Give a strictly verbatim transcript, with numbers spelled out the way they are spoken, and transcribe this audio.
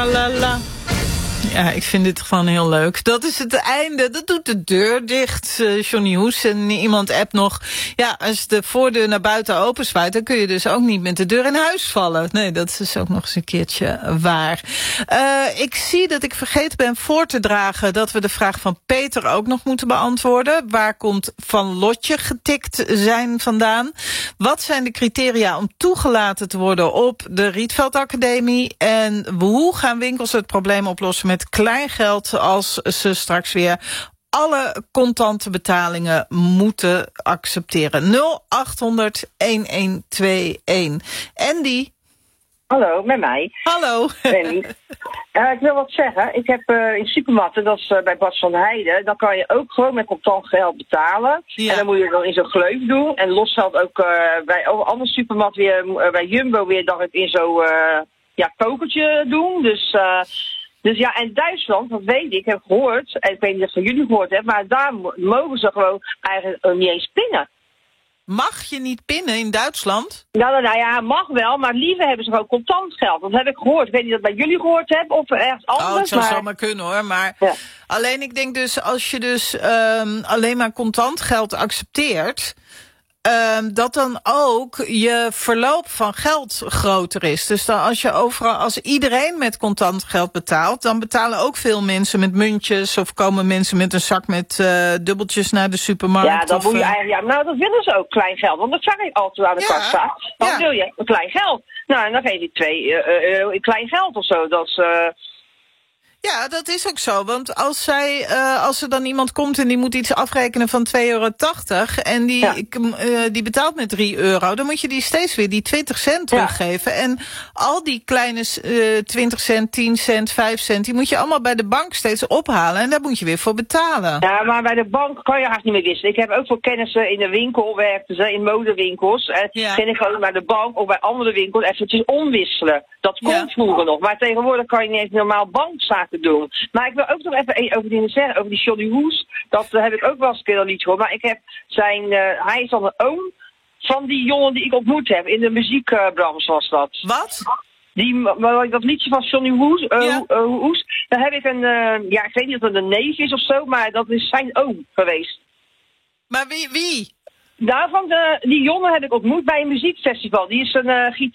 La la la. Ja, ik vind dit gewoon heel leuk. Dat is het einde. Dat doet de deur dicht, uh, Johnny Hoes. En iemand appt nog... Ja, als de voordeur naar buiten openzwaait... dan kun je dus ook niet met de deur in huis vallen. Nee, dat is dus ook nog eens een keertje waar. Uh, ik zie dat ik vergeten ben voor te dragen... dat we de vraag van Peter ook nog moeten beantwoorden. Waar komt Van Lotje getikt zijn vandaan? Wat zijn de criteria om toegelaten te worden op de Rietveld Academie? En hoe gaan winkels het probleem oplossen met kleingeld als ze straks weer alle contante betalingen moeten accepteren? nul acht honderd een een twee een. Andy? Hallo, met mij. Hallo. Benny. Uh, ik wil wat zeggen. Ik heb uh, in supermarkten, dat is uh, bij Bas van Heijden, dan kan je ook gewoon met contant geld betalen. Ja. En dan moet je het dan in zo'n gleuf doen. En los geld ook uh, bij oh, andere supermarkt weer, uh, bij Jumbo weer, dacht ik, in zo'n uh, ja, kokertje doen. Dus... Uh, Dus ja, en Duitsland, dat weet ik, ik heb gehoord, en ik weet niet of van jullie gehoord hebben, maar daar mogen ze gewoon eigenlijk niet eens pinnen. Mag je niet pinnen in Duitsland? Nou, nou ja, mag wel, maar liever hebben ze gewoon contant geld. Dat heb ik gehoord. Ik weet niet of dat bij jullie gehoord hebben of ergens anders. Oh, het zou maar... zomaar kunnen hoor, maar ja. Alleen ik denk dus, als je dus um, alleen maar contant geld accepteert... Um, dat dan ook je verloop van geld groter is. Dus dan als je overal, als iedereen met contant geld betaalt, dan betalen ook veel mensen met muntjes of komen mensen met een zak met uh, dubbeltjes naar de supermarkt. Ja, dan of, moet je uh... eigenlijk, ja, nou dat willen ze ook, klein geld. Want dat zag ik altijd aan de ja, kassa. Dan ja. wil je een klein geld. Nou, en dan geef ik twee uh, euro in klein geld of zo. Dat is... Uh... Ja, dat is ook zo. Want als zij, uh, als er dan iemand komt en die moet iets afrekenen van twee euro tachtig... en die, ja. uh, die betaalt met drie euro... dan moet je die steeds weer die twintig cent teruggeven. Ja. En al die kleine uh, twintig cent, tien cent, vijf cent... die moet je allemaal bij de bank steeds ophalen. En daar moet je weer voor betalen. Ja, maar bij de bank kan je haast niet meer wisselen. Ik heb ook veel kennissen in de winkel, werkten ze in modewinkels. En ja. ging ik gewoon bij de bank of bij andere winkels eventjes omwisselen. Dat kon ja. vroeger nog. Maar tegenwoordig kan je niet eens normaal bankzaken doen. Maar ik wil ook nog even over dingen zeggen, over die Johnny Hoes. Dat uh, heb ik ook wel eens een keer al iets gehoord. Maar ik heb zijn, uh, hij is dan een oom van die jongen die ik ontmoet heb. In de muziekbranche was dat. Wat? Die, dat liedje van Johnny Hoes, uh, ja. uh, Hoes, daar heb ik een, uh, ja ik weet niet of het een neef is of zo, maar dat is zijn oom geweest. Maar wie? wie? Daarvan, de, die jongen heb ik ontmoet bij een muziekfestival. Die is een uh,